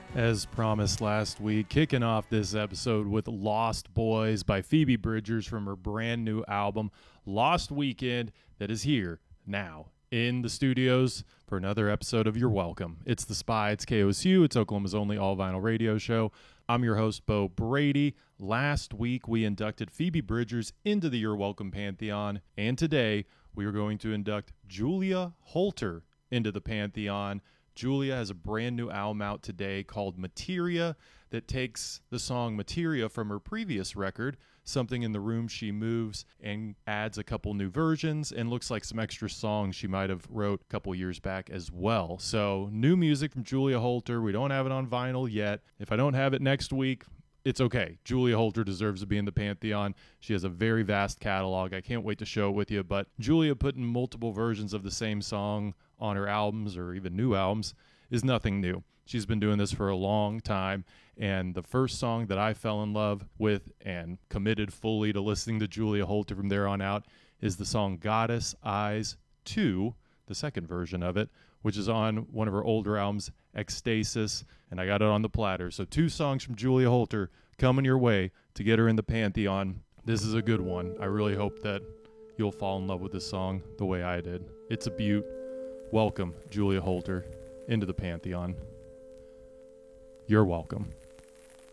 As promised last week, kicking off this episode with Lost Boys by Phoebe Bridgers from her brand new album, Lost Weekend, that is here now in the studios for another episode of You're Welcome. It's The Spy, it's KOSU, it's Oklahoma's only all-vinyl radio show. I'm your host, Bo Brady. Last week, we inducted Phoebe Bridgers into the You're Welcome Pantheon, and today, we are going to induct Julia Holter into the Pantheon. Julia has a brand new album out today called Materia that takes the song Materia from her previous record, Something in the Room She Moves, and adds a couple new versions and looks like some extra songs she might have wrote a couple years back as well. So new music from Julia Holter. We don't have it on vinyl yet. If I don't have it next week, it's okay. Julia Holter deserves to be in the Pantheon. She has a very vast catalog. I can't wait to show it with you. But Julia putting multiple versions of the same song on her albums or even new albums is nothing new. She's been doing this for a long time. And the first song that I fell in love with and committed fully to listening to Julia Holter from there on out is the song Goddess Eyes 2, the second version of it, which is on one of her older albums, Ecstasis, and I got it on the platter. So 2 songs from Julia Holter coming your way to get her in the Pantheon. This is a good one. I really hope that you'll fall in love with this song the way I did. It's a beaut. Welcome, Julia Holter, into the Pantheon. You're welcome.